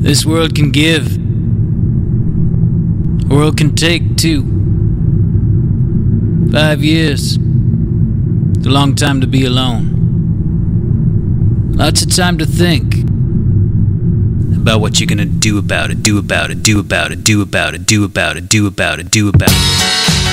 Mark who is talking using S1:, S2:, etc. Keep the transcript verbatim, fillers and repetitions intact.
S1: This world can give. The world can take, too. Five years. It's a long time to be alone. Lots of time to think about what you're gonna do about it, do about it, do about it, do about it, do about it, do about it, do about it.